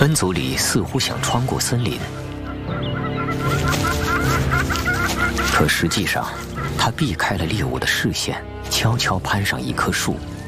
恩佐里似乎想穿过森林，可实际上，他避开了猎物的视线，悄悄攀上一棵树，